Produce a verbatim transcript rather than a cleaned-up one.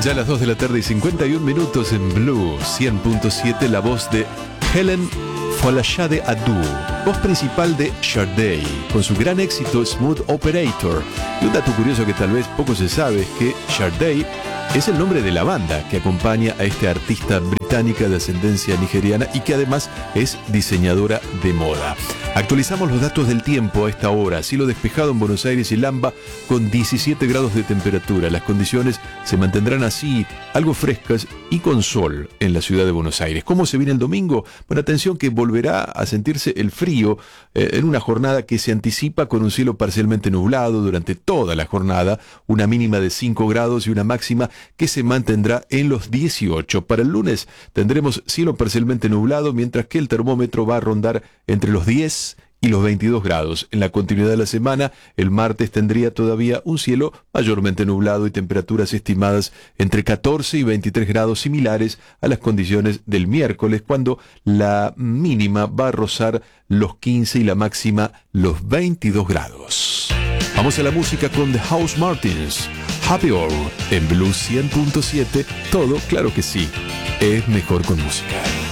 Ya a las dos de la tarde y cincuenta y un minutos en Blue cien punto siete, la voz de Helen Folashade Adu, voz principal de Sade, con su gran éxito Smooth Operator. Y un dato curioso que tal vez poco se sabe es que Sade es el nombre de la banda que acompaña a esta artista británica de ascendencia nigeriana y que además es diseñadora de moda. Actualizamos los datos del tiempo a esta hora. Cielo despejado en Buenos Aires y Lamba con diecisiete grados de temperatura. Las condiciones se mantendrán así, algo frescas y con sol en la ciudad de Buenos Aires. ¿Cómo se viene el domingo? Bueno, atención que volverá a sentirse el frío eh, en una jornada que se anticipa con un cielo parcialmente nublado durante toda la jornada, una mínima de cinco grados y una máxima que se mantendrá en los dieciocho. Para el lunes tendremos cielo parcialmente nublado, mientras que el termómetro va a rondar entre los diez y los veintidós grados. En la continuidad de la semana, el martes tendría todavía un cielo mayormente nublado y temperaturas estimadas entre catorce y veintitrés grados, similares a las condiciones del miércoles, cuando la mínima va a rozar los quince y la máxima los veintidós grados. Vamos a la música con The House Martins, Happy Hour, en Blue cien punto siete. Todo, claro que sí, es mejor con música.